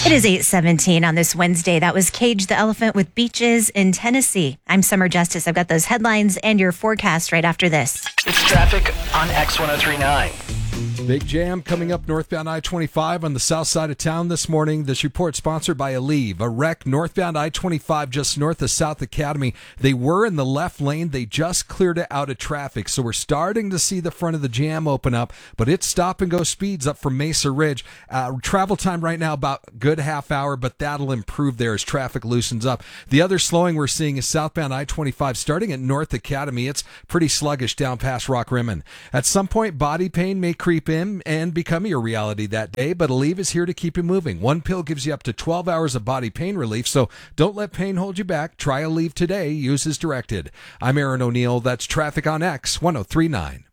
It is 8:17 on this Wednesday. That was Cage the Elephant with Beaches in Tennessee. I'm Summer Justice. I've got those headlines and your forecast right after this. It's traffic on X1039. Big jam coming up northbound I-25 on the south side of town this morning. This report sponsored by Aleve. A wreck northbound I-25 just north of South Academy. They were in the left lane. They just cleared it out of traffic. So we're starting to see the front of the jam open up, but it's stop and go speeds up from Mesa Ridge. Travel time right now about a good half hour, but that'll improve there as traffic loosens up. The other slowing we're seeing is southbound I-25 starting at North Academy. It's pretty sluggish down past Rock Rimmon. At some point, body pain may creep in and become your reality that day, but Aleve is here to keep you moving. One pill gives you up to 12 hours of body pain relief, so don't let pain hold you back. Try Aleve today. Use as directed. I'm Aaron O'Neill. That's traffic on X1039.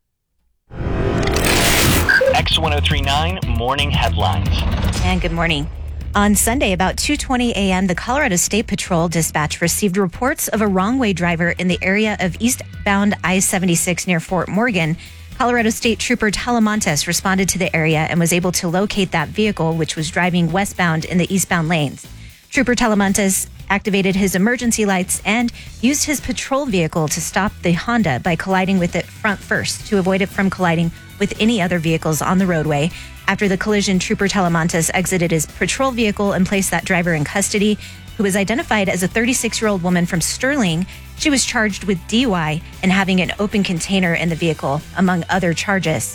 X1039 Morning Headlines. And good morning. On Sunday, about 2:20 a.m., the Colorado State Patrol dispatch received reports of a wrong-way driver in the area of eastbound I-76 near Fort Morgan. Colorado State Trooper Talamontes responded to the area and was able to locate that vehicle, which was driving westbound in the eastbound lanes. Trooper Talamontes activated his emergency lights and used his patrol vehicle to stop the Honda by colliding with it front first to avoid it from colliding with any other vehicles on the roadway. After the collision, Trooper Talamontes exited his patrol vehicle and placed that driver in custody, who was identified as a 36-year-old woman from Sterling. She was charged with DUI and having an open container in the vehicle, among other charges.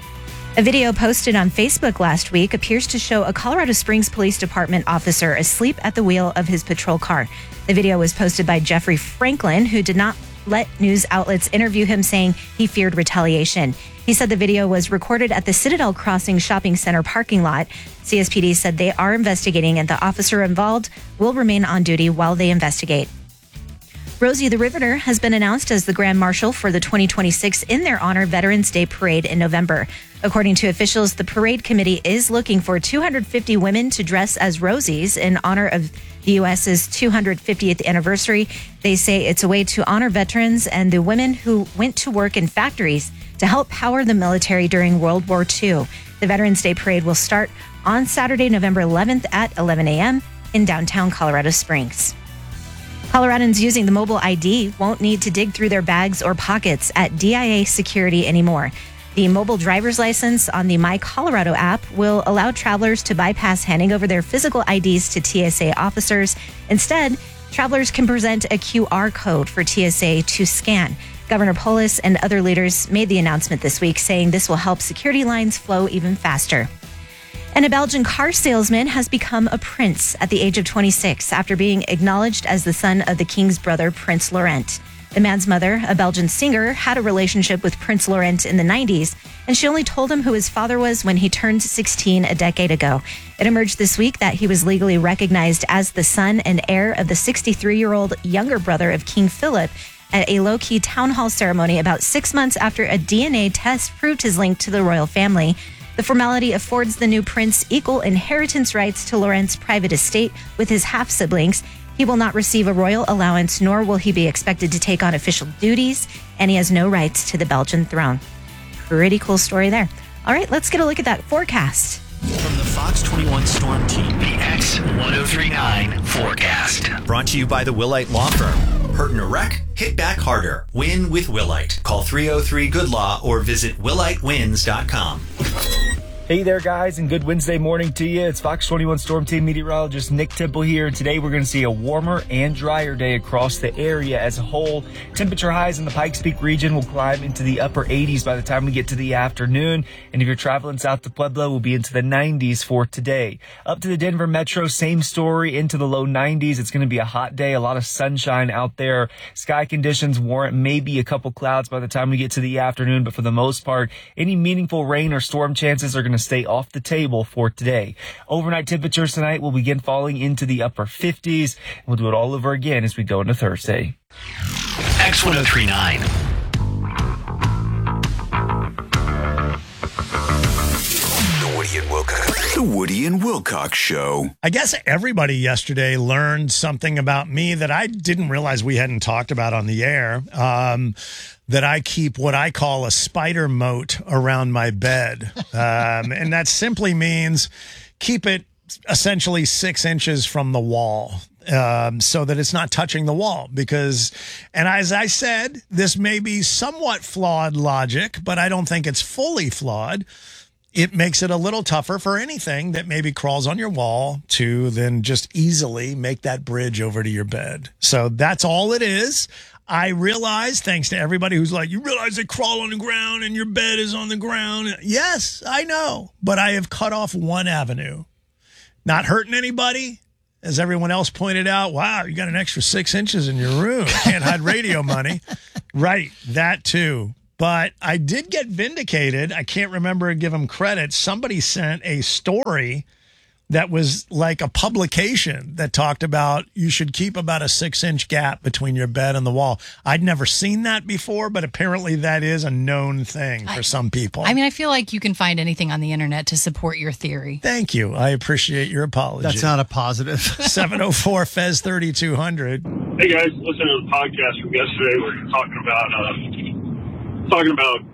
A video posted on Facebook last week appears to show a Colorado Springs Police Department officer asleep at the wheel of his patrol car. The video was posted by Jeffrey Franklin, who did not let news outlets interview him, saying he feared retaliation. He said the video was recorded at the Citadel Crossing Shopping Center parking lot. CSPD said they are investigating and the officer involved will remain on duty while they investigate. Rosie the Riveter has been announced as the Grand Marshal for the 2026 In Their Honor Veterans Day Parade in November. According to officials, the parade committee is looking for 250 women to dress as Rosies in honor of the U.S.'s 250th anniversary. They say it's a way to honor veterans and the women who went to work in factories to help power the military during World War II. The Veterans Day Parade will start on Saturday, November 11th at 11 a.m. in downtown Colorado Springs. Coloradans using the mobile ID won't need to dig through their bags or pockets at DIA Security anymore. The mobile driver's license on the My Colorado app will allow travelers to bypass handing over their physical IDs to TSA officers. Instead, travelers can present a QR code for TSA to scan. Governor Polis and other leaders made the announcement this week, saying this will help security lines flow even faster. And a Belgian car salesman has become a prince at the age of 26 after being acknowledged as the son of the king's brother, Prince Laurent. The man's mother, a Belgian singer, had a relationship with Prince Laurent in the 90s, and she only told him who his father was when he turned 16 a decade ago. It emerged this week that he was legally recognized as the son and heir of the 63-year-old younger brother of King Philip at a low-key town hall ceremony about 6 months after a DNA test proved his link to the royal family. The formality affords the new prince equal inheritance rights to Laurent's private estate with his half-siblings. He will not receive a royal allowance, nor will he be expected to take on official duties, and he has no rights to the Belgian throne. Pretty cool story there. All right, let's get a look at that forecast. From the Fox 21 Storm Team, the X1039 forecast. Brought to you by the Willite Law Firm. Hurt in a wreck? Hit back harder. Win with Willite. Call 303-GOOD-LAW or visit willitewins.com. Hey there, guys, and good Wednesday morning to you. It's Fox 21 Storm Team meteorologist Nick Temple here, and today we're going to see a warmer and drier day across the area as a whole. Temperature highs in the Pikes Peak region will climb into the upper 80s by the time we get to the afternoon, and if you're traveling south to Pueblo, we'll be into the 90s for today. Up to the Denver metro, same story, into the low 90s. It's going to be a hot day, a lot of sunshine out there. Sky conditions warrant maybe a couple clouds by the time we get to the afternoon, but for the most part, any meaningful rain or storm chances are going to stay off the table for today. Overnight temperatures tonight will begin falling into the upper 50s. We'll do it all over again as we go into Thursday. X1039. The Woody and Wilcox Show. I guess everybody yesterday learned something about me that I didn't realize we hadn't talked about on the air. That I keep what I call a spider moat around my bed. And that simply means keep it essentially 6 inches from the wall, so that it's not touching the wall. Because, and as I said, this may be somewhat flawed logic, but I don't think it's fully flawed. It makes it a little tougher for anything that maybe crawls on your wall to then just easily make that bridge over to your bed. So that's all it is. I realize, thanks to everybody who's like, you realize they crawl on the ground and your bed is on the ground. Yes, I know. But I have cut off one avenue. Not hurting anybody. As everyone else pointed out, wow, you got an extra 6 inches in your room. Can't hide radio money. Right, that too. But I did get vindicated. I can't remember and give them credit. Somebody sent a story that was like a publication that talked about you should keep about a 6-inch gap between your bed and the wall. I'd never seen that before, but apparently that is a known thing for some people. I mean, I feel like you can find anything on the internet to support your theory. Thank you. I appreciate your apology. That's not a positive. 704 Fez 3200. Hey guys, listening to the podcast from yesterday. We're talking about